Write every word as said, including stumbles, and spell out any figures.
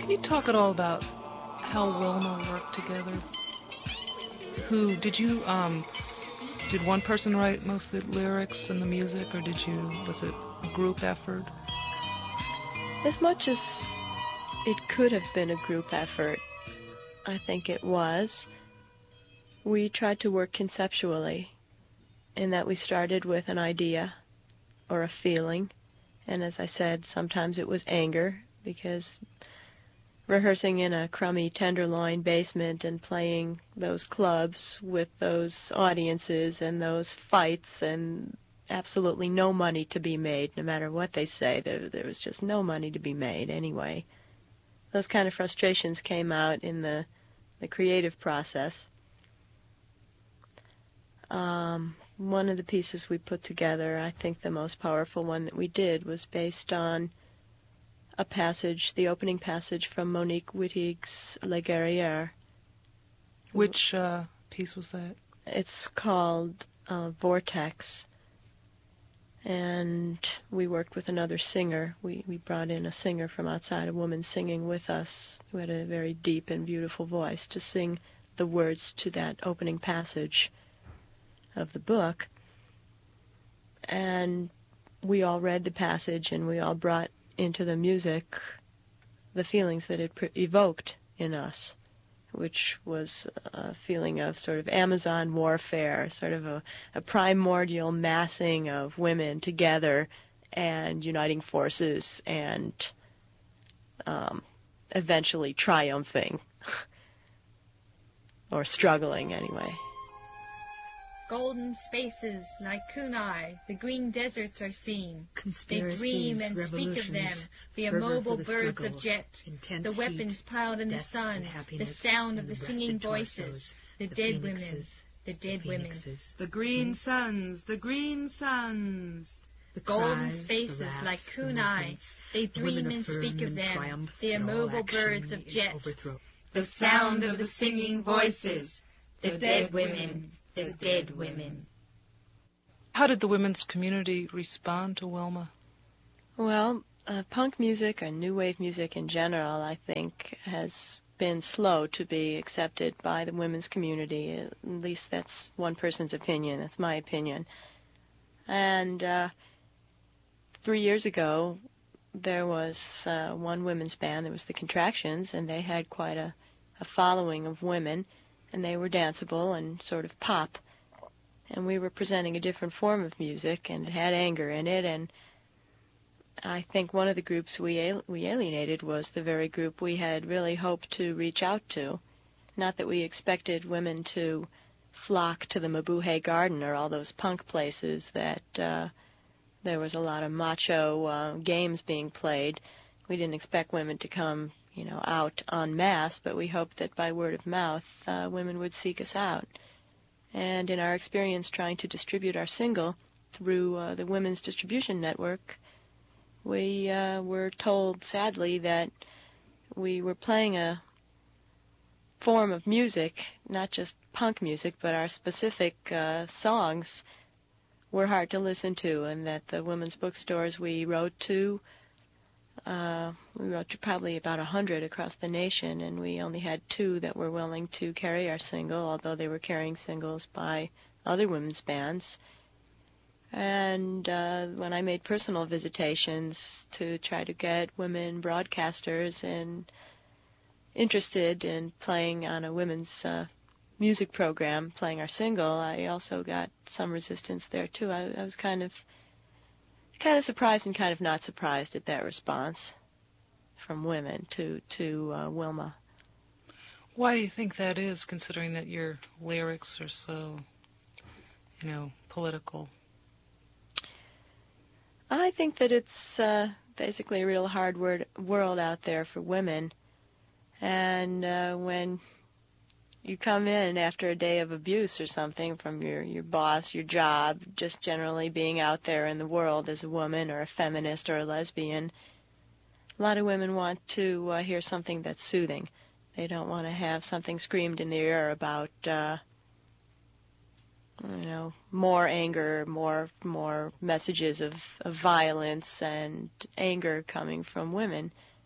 Can you talk at all about how Wilma worked together? Who did you um did one person write most of the lyrics and the music, or did you was it a group effort? As much as it could have been a group effort, I think it was. We tried to work conceptually, in that we started with an idea or a feeling, and as I said, sometimes it was anger, because rehearsing in a crummy Tenderloin basement and playing those clubs with those audiences and those fights and absolutely no money to be made, no matter what they say. There, there was just no money to be made anyway. Those kind of frustrations came out in the, the creative process. Um, one of the pieces we put together, I think the most powerful one that we did, was based on a passage, the opening passage from Monique Wittig's La Guerrière. Which uh, piece was that? It's called uh, Vortex. And we worked with another singer. We, we brought in a singer from outside, a woman singing with us, who had a very deep and beautiful voice, to sing the words to that opening passage of the book. And we all read the passage, and we all brought into the music the feelings that it pre- evoked in us, which was a feeling of sort of Amazon warfare, sort of a, a primordial massing of women together and uniting forces and um, eventually triumphing, or struggling anyway. Golden spaces like Kunai, the green deserts are seen. They dream and speak of them, the immobile the birds struggle, of jet, the weapons heat, piled in the sun, the sound of the singing voices, torsos, the, the dead women, the dead the women. The green suns, the green suns. The golden spaces the like Kunai, they dream and speak of them, the immobile birds of jet, the sound of the singing voices, the dead women. The dead women. How did the women's community respond to Wilma? Well, uh, punk music and new wave music in general, I think, has been slow to be accepted by the women's community. At least that's one person's opinion. That's my opinion. And uh, three years ago, there was uh, one women's band. There was the Contractions, and they had quite a, a following of women. And they were danceable and sort of pop. And we were presenting a different form of music, and it had anger in it. And I think one of the groups we al- we alienated was the very group we had really hoped to reach out to. Not that we expected women to flock to the Mabuhay Garden or all those punk places that uh, there was a lot of macho uh, games being played. We didn't expect women to come, you know, out en masse, but we hoped that by word of mouth, uh, women would seek us out. And in our experience trying to distribute our single through uh, the Women's Distribution Network, we uh, were told, sadly, that we were playing a form of music, not just punk music, but our specific uh, songs were hard to listen to, and that the women's bookstores we wrote to Uh, we wrote to probably about a hundred across the nation, and we only had two that were willing to carry our single, although they were carrying singles by other women's bands. And uh, when I made personal visitations to try to get women broadcasters and interested in playing on a women's uh, music program, playing our single, I also got some resistance there too. I, I was kind of kind of surprised and kind of not surprised at that response from women to to uh, Wilma. Why do you think that is, considering that your lyrics are so, you know, political? I think that it's uh, basically a real hard word, world out there for women. And uh, when you come in after a day of abuse or something from your, your boss, your job, just generally being out there in the world as a woman or a feminist or a lesbian, a lot of women want to uh, hear something that's soothing. They don't want to have something screamed in their ear about, uh, you know, more anger, more more messages of, of violence and anger coming from women.